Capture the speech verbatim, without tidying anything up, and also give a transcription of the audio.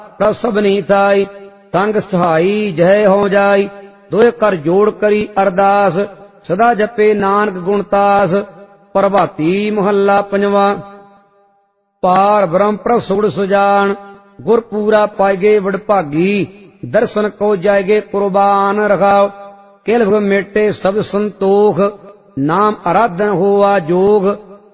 प्रसबनी Thai तंग सहाई जय हो जाई दोए कर जोड़ करी अरदास सदा जपे नानक गुणतास। प्रभाती महला पंजवा। पार ब्रह्म प्रसुड़ सुजान गुर पूरा पाएगे वडभागी दर्शन को जाएगे कुर्बान रखाओ। किल मेटे सब संतोख नाम आराधन होवा जोग